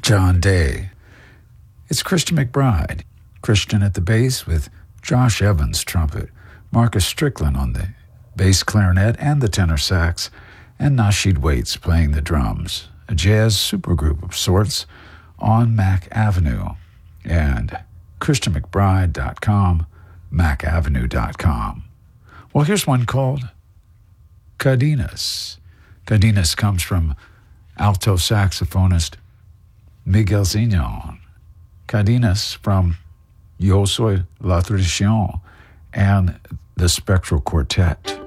John Day. It's Christian McBride. Christian at the bass with Josh Evans trumpet, Marcus Strickland on the bass clarinet and the tenor sax, and Nasheed Waits playing the drums, a jazz supergroup of sorts on Mack Avenue, and ChristianMcBride.com, MackAvenue.com. Well, here's one called Cadenas. Cadenas comes from alto saxophonist Miguel Zignon. Cadenas from Yo Soy La Tradición and the Spectral Quartet.